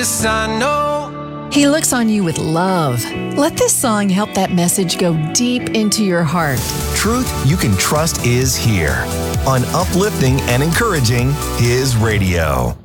Yes, I know. He looks on you with love. Let this song help that message go deep into your heart. Truth you can trust is here on uplifting and encouraging His radio.